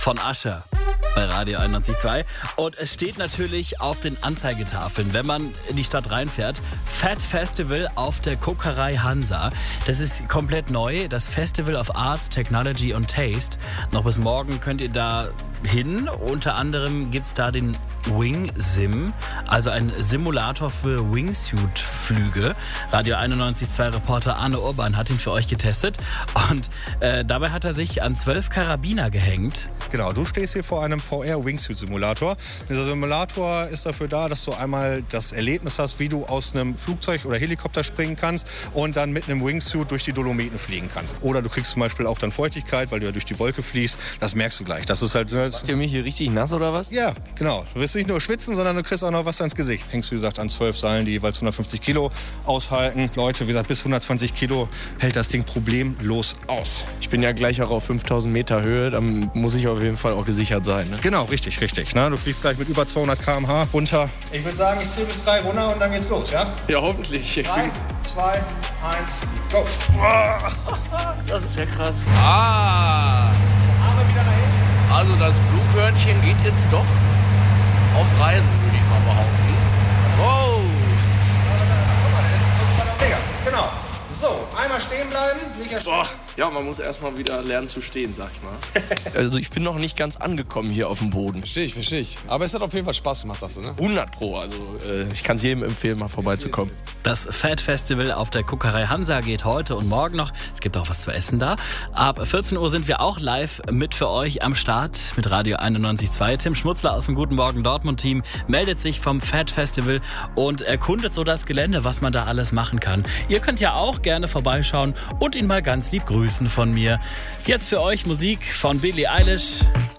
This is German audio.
von Usher bei Radio 91.2. Und es steht natürlich auf den Anzeigetafeln, wenn man in die Stadt reinfährt, Fat Festival auf der Kokerei Hansa. Das ist komplett neu, das Festival of Arts, Technology und Taste. Noch bis morgen könnt ihr da hin. Unter anderem gibt es da den Wing Sim, also ein Simulator für Wingsuit-Flüge. Radio 91.2 Reporter Arne Urban hat ihn für euch getestet und dabei hat er sich an 12 Karabiner gehängt. Genau, du stehst hier vor einem VR-Wingsuit-Simulator. Dieser Simulator ist dafür da, dass du einmal das Erlebnis hast, wie du aus einem Flugzeug oder Helikopter springen kannst und dann mit einem Wingsuit durch die Dolomiten fliegen kannst. Oder du kriegst zum Beispiel auch dann Feuchtigkeit, weil du ja durch die Wolke fliegst. Das merkst du gleich. Das ist halt... Macht ihr mich hier richtig nass oder was? Ja, genau. Du wirst nicht nur schwitzen, sondern du kriegst auch noch was ans Gesicht. Hängst, wie gesagt, an 12 Seilen, die jeweils 150 Kilo aushalten. Leute, wie gesagt, bis 120 Kilo hält das Ding problemlos aus. Ich bin ja gleich auch auf 5000 Meter Höhe, dann muss ich auf jeden Fall auch gesichert sein. Ne? Genau, richtig. Ne? Du fliegst gleich mit über 200 km/h runter. Ich würde sagen, ich zähle bis 3 runter und dann geht's los, ja? Ja, hoffentlich. 3, 2, 1, go! Das ist ja krass. Arme wieder nach hinten. Also das Flughörnchen geht jetzt doch auf Reisen, würde ich mal behaupten. Wow! Genau. So, einmal stehen bleiben. Boah. Ja, man muss erstmal wieder lernen zu stehen, sag ich mal. Also ich bin noch nicht ganz angekommen hier auf dem Boden. Verstehe ich. Aber es hat auf jeden Fall Spaß gemacht, sagst du, ne? 100%. Also ich kann es jedem empfehlen, mal vorbeizukommen. Das Fat Festival auf der Kokerei Hansa geht heute und morgen noch. Es gibt auch was zu essen da. Ab 14 Uhr sind wir auch live mit für euch am Start mit Radio 91.2. Tim Schmutzler aus dem Guten Morgen Dortmund-Team meldet sich vom Fat Festival und erkundet so das Gelände, was man da alles machen kann. Ihr könnt ja auch gerne vorbeischauen und ihn mal ganz lieb grüßen von mir. Jetzt für euch Musik von Billie Eilish.